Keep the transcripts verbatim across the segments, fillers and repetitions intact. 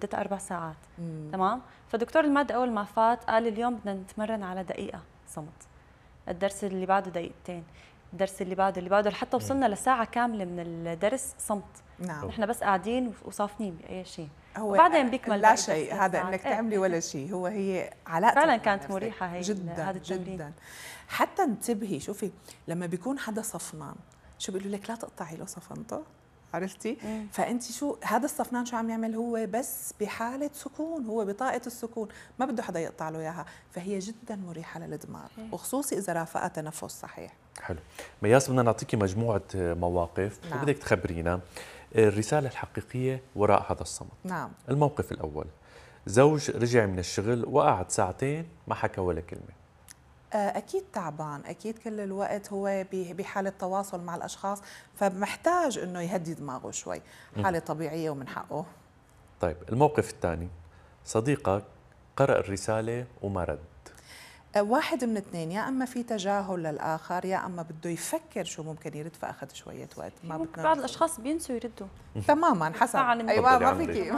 مدتها أربع ساعات. مم. تمام؟ فدكتور المادة أول ما فات قال اليوم بدنا نتمرن على دقيقة صمت، الدرس اللي بعده دقيقتين، الدرس اللي بعده اللي بعده لحتى وصلنا لساعة كاملة من الدرس صمت. نعم. نحن بس قاعدين وصافنين بأي شيء. هو وبعدين بيكمل لا شيء هذا انك تعملي ولا شيء، هو هي علاقتك فعلا كانت مريحة هي جدا هذا التمرين جدا. حتى انتبهي شوفي لما بيكون حدا صفنان شو بيقولوا لك لا تقطعي له صفنته، عرفتي؟ مم. فانت شو هذا الصفنان شو عم يعمل؟ هو بس بحاله سكون، هو بطاقه السكون، ما بده حدا يقطع له اياها، فهي جدا مريحه للدماغ وخصوصي اذا رافقها تنفس صحيح. حلو. مياس بدنا نعطيكي مجموعه مواقف. نعم. وبدك تخبرينا الرساله الحقيقيه وراء هذا الصمت. نعم. الموقف الاول، زوج رجع من الشغل وقعد ساعتين ما حكى ولا كلمه. أكيد تعبان، أكيد كل الوقت هو بحالة تواصل مع الأشخاص، فمحتاج إنه يهدي دماغه شوي، حالة طبيعية ومن حقه. طيب الموقف الثاني، صديقك قرأ الرسالة وما رد. واحد من اثنين، يا اما في تجاهل للاخر يا اما بده يفكر شو ممكن يرد فاخذ شويه وقت. ما بدنا بعض الاشخاص بينسوا يردوا تماما حسب. ايوه ما فيكي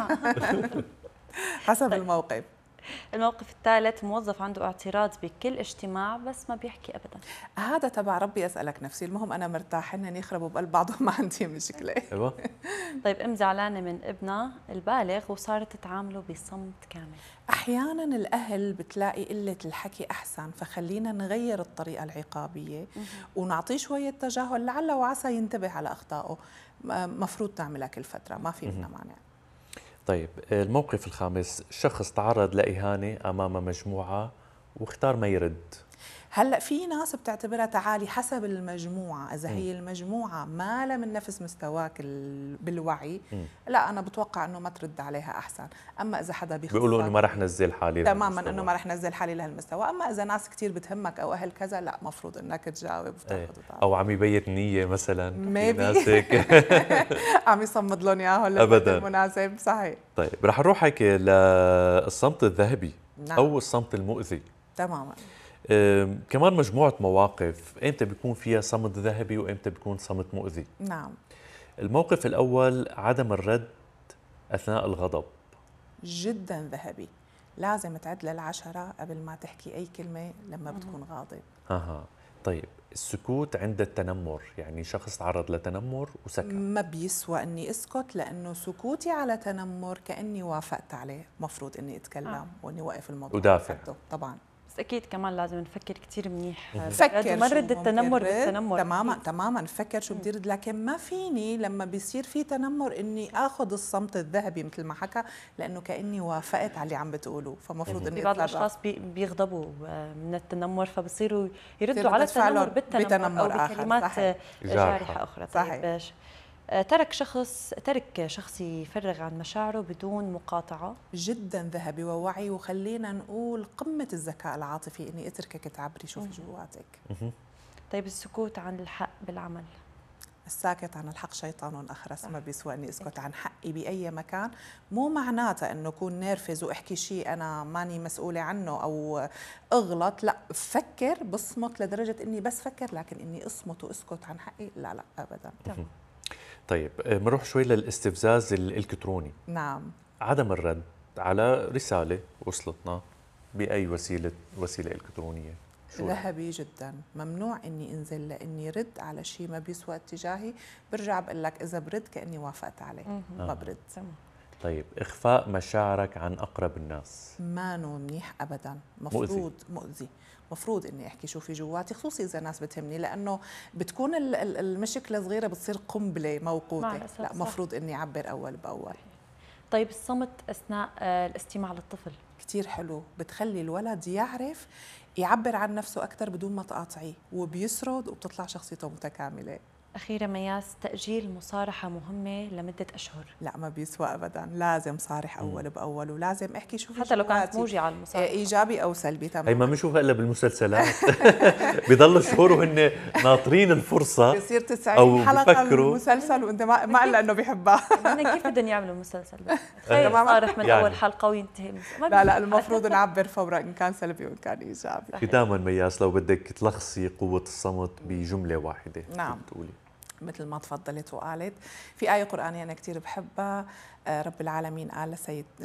حسب الموقف. الموقف الثالث، موظف عنده اعتراض بكل اجتماع بس ما بيحكي ابدا. هذا تبع ربي اسالك نفسي، المهم انا مرتاح، هن يخربوا بقلب بعضهم ما عندي مشكله. ايوه. طيب ام زعلانه من ابنها البالغ وصارت تتعامله بصمت كامل. احيانا الاهل بتلاقي قله الحكي احسن، فخلينا نغير الطريقه العقابيه ونعطيه شويه تجاهل لعل وعسى ينتبه على اخطائه. مفروض تعملها كل فتره، ما في لنا مانع. طيب الموقف الخامس، شخص تعرض لإهانة أمام مجموعة واختار ما يرد. هلا في ناس بتعتبرها تعالي حسب المجموعه، اذا هي المجموعه ما لها من نفس مستواك بالوعي م. لا انا بتوقع انه ما ترد عليها احسن. اما اذا حدا بيخصك بيقولوا انه ما رح نزل حالي تماما انه ما رح نزل حالي لهالمستوى. اما اذا ناس كثير بتهمك او اهل كذا لا مفروض انك تجاوب وتاخذ وتعطي. او عم يبيت نيه مثلا ناس هيك عم يصمد لهم اياها ابدا المناسب. صحيح. طيب رح نروح هيك للصمت الذهبي. نعم. او الصمت المؤذي. تماما. كمان مجموعة مواقف، امتى بيكون فيها صمت ذهبي وامتى بيكون صمت مؤذي. نعم. الموقف الأول، عدم الرد أثناء الغضب. جدا ذهبي، لازم تعد للعشرة قبل ما تحكي أي كلمة لما بتكون غاضب. أها. طيب السكوت عند التنمر، يعني شخص تعرض لتنمر وسكت. ما بيسوى أني أسكت، لأنه سكوتي على تنمر كأني وافقت عليه، مفروض أني أتكلم آه. وأني وقف الموضوع ودافع. طبعا. بس اكيد كمان لازم نفكر كثير منيح، نفكر ما نرد التنمر بالتنمر. تماما أكيد. تماما نفكر شو بدي ارد، لكن ما فيني لما بيصير في تنمر اني اخذ الصمت الذهبي مثل ما حكى، لانه كاني وافقت على اللي عم بتقولوه، فمفروض اني بعض الاشخاص بيغضبوا من التنمر فبصيروا يردوا على التنمر بالتنمر, بالتنمر او بكلمات جارحه اخرى. صحيح. طيب ترك شخص ترك شخص يفرغ عن مشاعره بدون مقاطعة جدا ذهبي ووعي، وخلينا نقول قمة الذكاء العاطفي اني اتركك تعبري شو في جواتك. طيب السكوت عن الحق بالعمل. الساكت عن الحق شيطان أخرس، ما بيسوى اني اسكت عن حقي باي مكان، مو معناتها انه اكون نرفز واحكي شيء انا ماني مسؤولة عنه او اغلط، لا فكر بصمت لدرجة اني بس فكر، لكن اني اصمت واسكت عن حقي لا لا ابدا. تمام. طيب بنروح شوي للاستفزاز الالكتروني. نعم. عدم الرد على رساله وصلتنا باي وسيله وسيله الكترونيه. ذهبي جدا، ممنوع اني انزل لاني رد على شيء ما بيسوى اتجاهي، برجع بقول لك اذا برد كاني وافقت عليه. ما برد. طيب اخفاء مشاعرك عن اقرب الناس. ما نو منيح ابدا، مفروض مؤذي، مفروض اني احكي شو في جواتي، خصوصي اذا ناس بتهمني، لانه بتكون المشكله صغيره بتصير قنبله موقوته. لا مفروض اني اعبر اول باول. طيب الصمت اثناء الاستماع للطفل كثير حلو، بتخلي الولد يعرف يعبر عن نفسه اكثر بدون ما تقاطعيه، وبيسرد وبتطلع شخصيته متكامله. أخيرا مياس، تأجيل مصارحة مهمة لمدة أشهر. لا ما بيسوى أبدا، لازم صارح أول بأول، ولازم أحكي شو حتى لو كانت موجعة المصارحة، إيجابي أو سلبي. تمام. هي ما بنشوفها إلا بالمسلسلات. بيضلوا شهور وهن ناطرين الفرصة، بيصير تسعين حلقة المسلسل وأنت ما ما إلا إنه بيحبها. كيف بدهم يعملوا مسلسل؟ تخيل صارح من يعني. أول حلقة وينتهي. لا لا المفروض نعبر فورا إن كان سلبي وإن كان إيجابي. ختاما مياس، لو بدك تلخصي قوة الصمت بجملة واحدة. نعم. بتقولي مثل ما تفضلت وقالت في آية قرآنية أنا كتير بحبها، رب العالمين قال لسيد